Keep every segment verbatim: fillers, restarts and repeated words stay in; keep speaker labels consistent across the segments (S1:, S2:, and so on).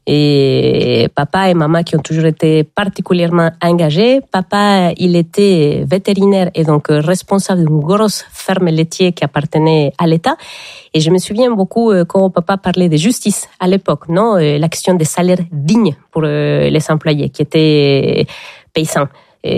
S1: Et papa et maman qui ont toujours été particulièrement engagés. Papa, il était vétérinaire et donc responsable d'une grosse ferme laitière qui appartenait à l'État. Et je me souviens beaucoup quand papa parlait de justice à l'époque, non, la question des salaires dignes pour les employés qui étaient paysans.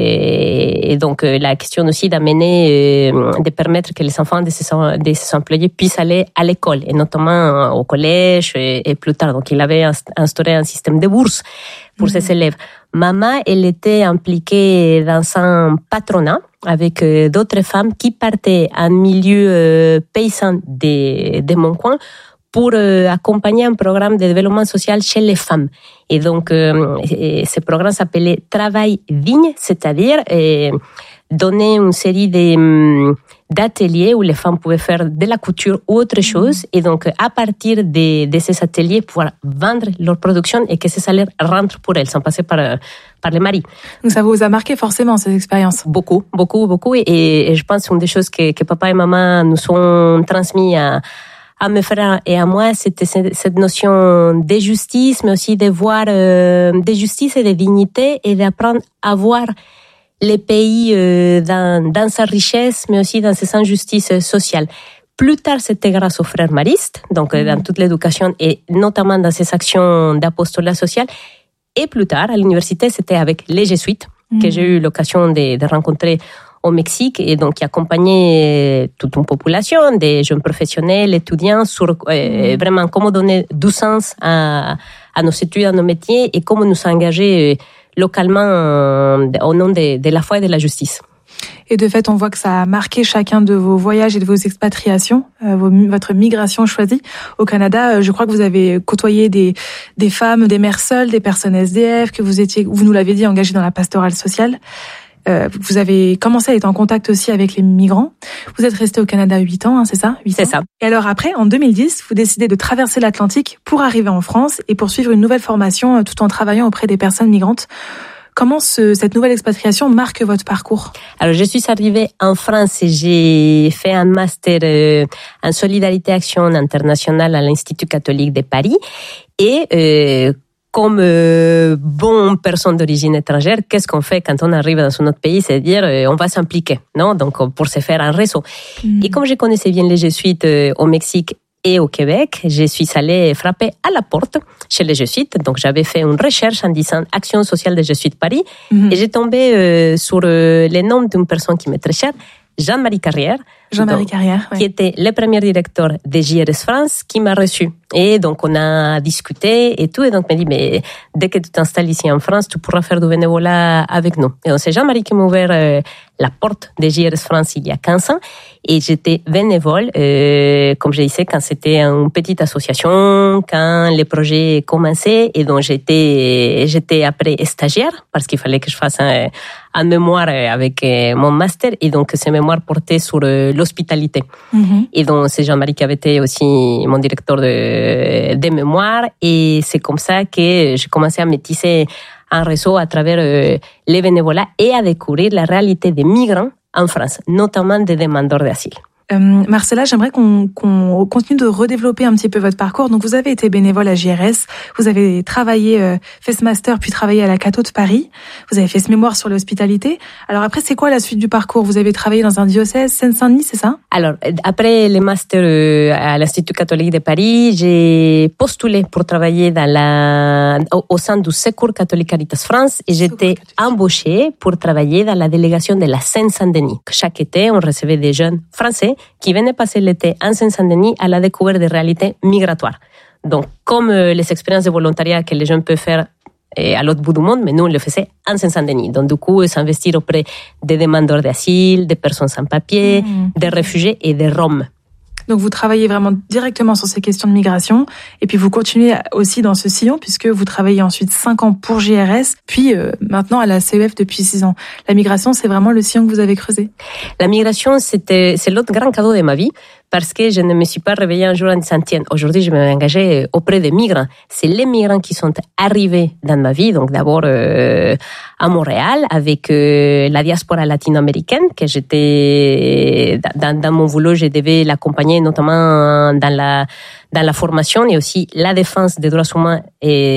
S1: Et donc, la question aussi d'amener, de permettre que les enfants de ces, de ces employés puissent aller à l'école, et notamment au collège et, et plus tard. Donc, il avait instauré un système de bourse pour mmh. ses élèves. Maman, elle était impliquée dans un patronat avec d'autres femmes qui partaient en milieu paysan de, de mon coin pour euh, accompagner un programme de développement social chez les femmes. Et donc, euh, et ce programme s'appelait Travail digne, c'est-à-dire euh, donner une série de, d'ateliers où les femmes pouvaient faire de la couture ou autre chose. Et donc, à partir de, de ces ateliers, pouvoir vendre leur production et que ces salaires rentrent pour elles, sans passer par, par les maris.
S2: Donc, ça vous a marqué forcément, ces expériences? Beaucoup,
S1: beaucoup, beaucoup. Et, et je pense que une des choses que, que papa et maman nous ont transmis à à mes frères et à moi, c'était cette notion de justice, mais aussi de voir euh, de justice et de dignité et d'apprendre à voir les pays euh, dans, dans sa richesse, mais aussi dans ses injustices sociales. Plus tard, c'était grâce aux frères maristes, donc mmh. dans toute l'éducation et notamment dans ses actions d'apostolat social. Et plus tard, à l'université, c'était avec les jésuites mmh. que j'ai eu l'occasion de, de rencontrer au Mexique, et donc qui accompagnait toute une population, des jeunes professionnels, étudiants, sur euh, vraiment comment donner du sens à, à nos études, à nos métiers, et comment nous engager localement euh, au nom de, de la foi et de la justice.
S2: Et de fait, on voit que ça a marqué chacun de vos voyages et de vos expatriations, euh, vos, votre migration choisie. Au Canada, euh, je crois que vous avez côtoyé des, des femmes, des mères seules, des personnes S D F, que vous étiez, vous nous l'avez dit, engagées dans la pastorale sociale. Euh, vous avez commencé à être en contact aussi avec les migrants. Vous êtes resté au Canada huit ans, hein, c'est ça?
S1: C'est ça.
S2: Et alors après, en deux mille dix, vous décidez de traverser l'Atlantique pour arriver en France et poursuivre une nouvelle formation tout en travaillant auprès des personnes migrantes. Comment ce, cette nouvelle expatriation marque votre parcours?
S1: Alors, je suis arrivée en France et j'ai fait un master euh, en solidarité action internationale à l'Institut catholique de Paris. Et euh, comme euh, bonne personne d'origine étrangère, qu'est-ce qu'on fait quand on arrive dans un autre pays? C'est-à-dire, euh, on va s'impliquer, non? Donc, pour se faire un réseau. Mmh. Et comme je connaissais bien les jésuites euh, au Mexique et au Québec, je suis allée frapper à la porte chez les jésuites. Donc, j'avais fait une recherche en disant Action sociale des jésuites Paris. Mmh. Et j'ai tombé euh, sur euh, le nom d'une personne qui m'est très chère, Jean-Marie Carrière.
S2: Jean-Marie donc, Carrière, oui.
S1: Qui était le premier directeur de J R S France, qui m'a reçu. Et donc, on a discuté et tout. Et donc, il m'a dit, mais dès que tu t'installes ici en France, tu pourras faire du bénévolat avec nous. Et donc, c'est Jean-Marie qui m'a ouvert euh, la porte de J R S France il y a quinze ans. Et j'étais bénévole, euh, comme je disais, quand c'était une petite association, quand les projets commençaient. Et donc, j'étais, j'étais après stagiaire, parce qu'il fallait que je fasse un, un mémoire avec euh, mon master. Et donc, ce mémoire portait sur euh, l'hospitalité. Mm-hmm. Et donc, c'est Jean-Marie qui avait été aussi mon directeur de, de mémoire. Et c'est comme ça que j'ai commencé à métisser un réseau à travers euh, les bénévolats et à découvrir la réalité des migrants en France, notamment des demandeurs d'asile.
S2: Euh, Marcella, j'aimerais qu'on, qu'on continue de redévelopper un petit peu votre parcours. Donc, vous avez été bénévole à J R S, vous avez travaillé, euh, fait ce master, puis travaillé à la Catho de Paris. Vous avez fait ce mémoire sur l'hospitalité. Alors après, c'est quoi la suite du parcours? Vous avez travaillé dans un diocèse, Seine-Saint-Denis, c'est ça?
S1: Alors, après le master euh, à l'Institut catholique de Paris, j'ai postulé pour travailler dans la, au, au sein du Secours catholique Caritas France et j'étais embauchée pour travailler dans la délégation de la Seine-Saint-Denis. Chaque été, on recevait des jeunes français qui venaient passer l'été en Seine-Saint-Denis à la découverte des réalités migratoires. Donc, comme euh, les expériences de volontariat que les jeunes peuvent faire euh, à l'autre bout du monde, mais nous, on le faisait en Seine-Saint-Denis. Donc, du coup, s'investir auprès des demandeurs d'asile, des personnes sans papier, mmh. des réfugiés et des Roms.
S2: Donc, vous travaillez vraiment directement sur ces questions de migration. Et puis, vous continuez aussi dans ce sillon, puisque vous travaillez ensuite cinq ans pour J R S, puis euh, maintenant à la C E F depuis six ans. La migration, c'est vraiment le sillon que vous avez creusé?
S1: La migration, c'était, c'est l'autre grand cadeau de ma vie, parce que je ne me suis pas réveillée un jour en disant, tiens, aujourd'hui, je vais m'engager auprès des migrants. C'est les migrants qui sont arrivés dans ma vie. Donc, d'abord, euh, à Montréal, avec euh, la diaspora latino-américaine, que j'étais, dans, dans mon boulot, je devais l'accompagner, notamment dans la, dans la formation et aussi la défense des droits humains et